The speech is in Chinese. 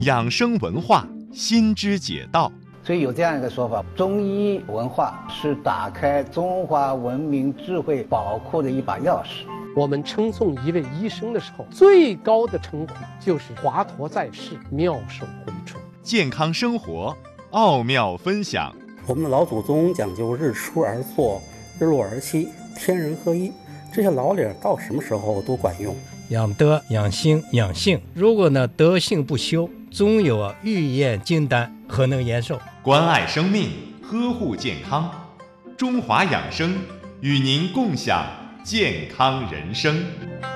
养生文化，心知解道。 所以有这样一个说法，中医文化是打开中华文明智慧宝库的一把钥匙。 我们称颂一位医生的时候，最高的称呼就是华佗在世，妙手回春。 健康生活，奥妙分享。 我们的老祖宗讲究日出而作，日落而息，天人合一，这些老理到什么时候都管用。 养德、养心、养性，如果呢德性不修，终有欲验金丹，何能延寿？ 关爱生命，呵护健康，中华养生与您共享健康人生。